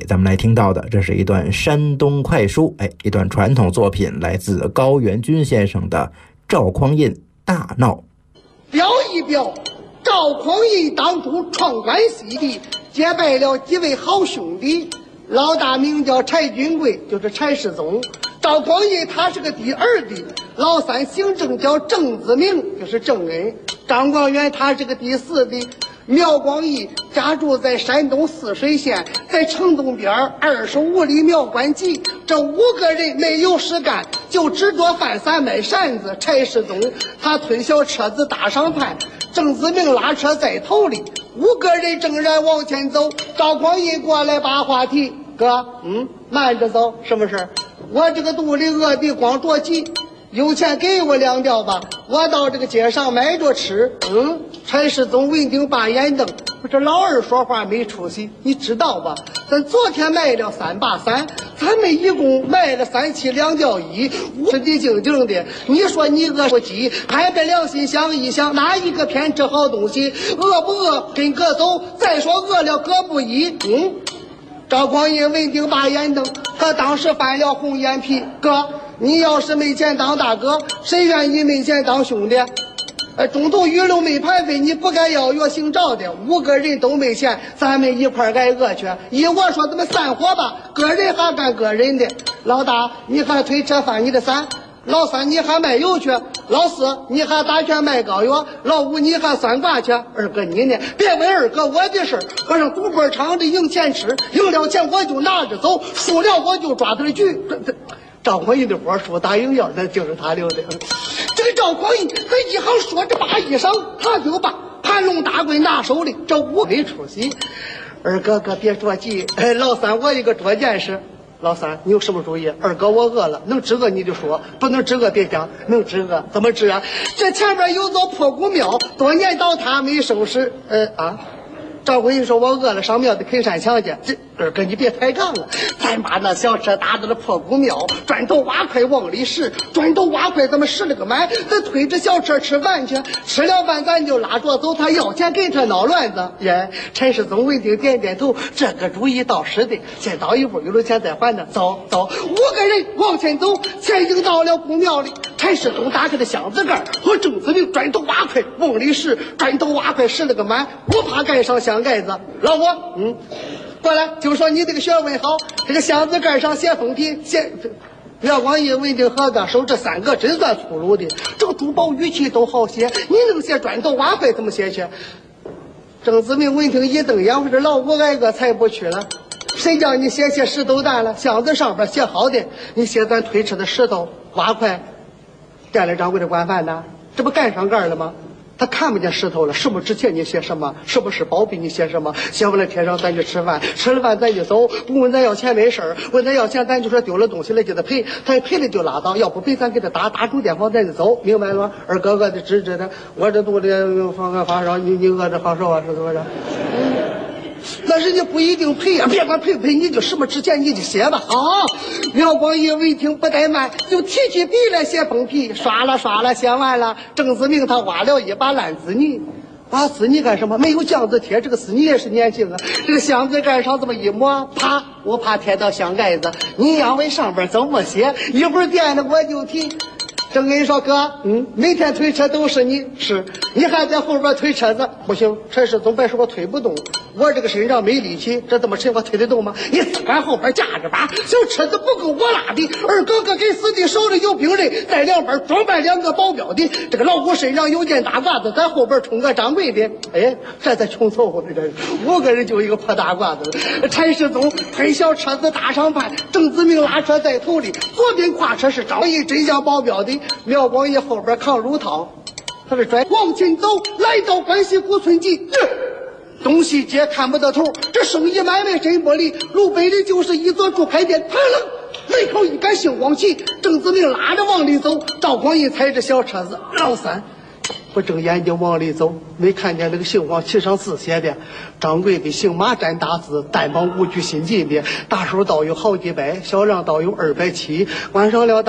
咱们来听到的，这是一段山东快书，一段传统作品，来自高元钧先生的《赵匡胤大闹》。 表一表，赵匡胤当初闯关西地，结拜了几位好兄弟，老大名叫柴俊贵，就是柴世宗。赵匡胤他是个第二弟，老三姓郑叫郑子明，就是郑恩。张光远他是个第四弟。苗光义家住在山东泗水县，在城东边25里苗关集。这5个人没有事干，就只做饭伞卖扇子。柴世宗他推小车子打上盘，郑子明拉车在头里，5个人正然往前走。赵匡胤过来把话题：哥，慢着走，什么事儿？我这个肚里饿的光着急，有钱给我2吊吧，我到这个街上买着吃。柴世宗闻听把眼瞪，这老二说话没出息，你知道吧？咱昨天卖了3把伞，咱们一共卖了3期2吊1，吃的静静的。你说你饿不饥，拍拍良心想一想，哪一个偏吃好东西？饿不饿跟哥走？再说饿了哥不依。赵匡胤闻听把眼瞪，他当时翻了红眼皮。哥，你要是没钱当大哥，谁愿意没钱当兄弟？中途鱼肉没盘费，你不该要约姓赵的。5个人都没钱，咱们一块挨饿去。我说咱们散伙吧，个人还干个人的。老大，你还推车翻你的伞；老三，你还卖油去；老四，你还打拳卖膏药；老5，你还算卦去。二哥你呢？别问二哥我的事儿，我上赌博场里赢钱吃，赢了钱我就拿着走，输了我就抓点局。赵匡胤的波数打营养，那就是他留的。这个赵匡胤他一行说着把衣裳，他就把盘龙大棍拿手里，这5没出息。二哥哥别着急，老三我一个捉件事。老三你有什么主意？二哥我饿了，能治饿你就说，不能治饿别讲。能治饿怎么治啊？这前面有座破古庙，多年倒塌没收拾。赵匡胤说：“我饿了，上庙得啃山墙去。”这二哥你别抬杠了，咱把那小车打到了破古庙，砖头瓦块往里拾，砖头瓦块咱们拾了个满，咱推着小车吃饭去，吃了饭咱就拉着走，他要钱给他闹乱子。柴世宗闻听点点头，这个主意倒是的，先倒一步，有了钱再还呢。走，5个人往前走，前经到了古庙里。柴世宗打开的箱子盖，和郑子明砖头瓦块往里拾，砖头瓦块拾了个满，不怕盖上箱盖子。老五，过来，就说你这个学问好，这个箱子盖上写封题，苗光义闻听合个手，这3个真算粗鲁的，这个珠宝玉器都好写，你能写砖头瓦块怎么写去？郑子明闻听一瞪眼，我这老五挨个才不去了。谁叫你写石头蛋了？箱子上边写好的，你写咱推车的石头瓦块。店里掌柜的管饭的，这不盖上盖了吗？他看不见石头了，是不是值钱你写什么？是不是宝贝你写什么？写完了贴上咱就吃饭，吃了饭咱就走，不问咱要钱没事儿，问咱要钱咱就说丢了东西了就得赔，他赔了就拉倒，要不赔咱给他打住电话咱就走，明白了吗？二哥哥的指着他，我这肚里发烧，你饿着好受啊，是怎么着？那人家不一定赔呀，别管赔不赔，你就什么值钱你就写吧。苗光义闻听不怠慢，就提起笔来写封皮，刷了写完了。郑子明他挖了一把烂丝泥，挖丝泥干什么？没有浆子贴，这个丝泥也是粘性啊。这个箱子盖上这么一抹，啪，我怕贴到箱盖子。你要问上边怎么写，一会儿垫的我就提。郑恩说：“哥，每天推车都是你，是你还在后边推车子，不行。柴世宗别说我推不动，我这个身上没力气，这这么沉我推得动吗？你自管后边架着吧，小车子不够我拉的。二哥哥给司机手里有兵刃，在两边装扮2个保镖的。这个老五身上有件大褂子，在后边冲个掌柜的。这才穷凑合的，这5个人就一个破大褂子。柴世宗推小车子打上盘，郑子明拉车在头里，左边跨车是赵义真像保镖的。苗光义后边扛乳套，他是拽往前走，来到关西古村集，东西街看不得头，这生意买卖真不利，路北里就是一座猪排店，门口一杆星光旗，郑子明拉着往里走，赵匡胤踩着小车子，老三不睁眼睛往里走，没看见那个星光旗上字写的掌柜的姓马占大字，单帮5句新进的，大手倒有好几百，小让倒有270，关上了